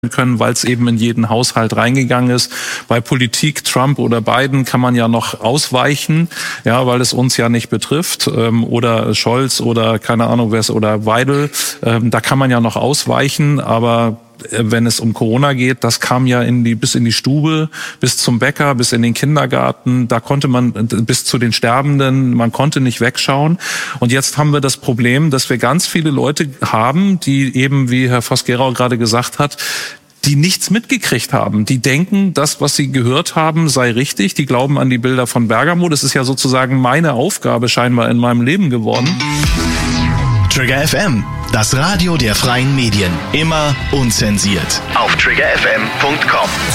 können, weil es eben in jeden Haushalt reingegangen ist. Bei Politik, Trump oder Biden, kann man ja noch ausweichen, ja, weil es uns ja nicht betrifft, oder Scholz oder keine Ahnung wer es, oder Weidel, da kann man ja noch ausweichen, aber wenn es um Corona geht, das kam ja bis in die Stube, bis zum Bäcker, bis in den Kindergarten, da konnte man bis zu den Sterbenden, man konnte nicht wegschauen. Und jetzt haben wir das Problem, dass wir ganz viele Leute haben, die eben, wie Herr Voss-Gerau gerade gesagt hat, die nichts mitgekriegt haben. Die denken, das, was sie gehört haben, sei richtig. Die glauben an die Bilder von Bergamo. Das ist ja sozusagen meine Aufgabe scheinbar in meinem Leben geworden. Trigger FM, das Radio der freien Medien. Immer unzensiert. Auf triggerfm.com.